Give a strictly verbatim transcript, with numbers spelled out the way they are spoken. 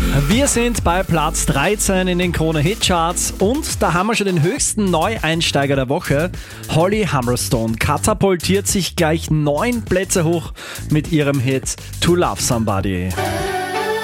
Wir sind bei Platz dreizehn in den Krone-Hit-Charts und da haben wir schon den höchsten Neueinsteiger der Woche. Holly Humberstone katapultiert sich gleich neun Plätze hoch mit ihrem Hit To Love Somebody.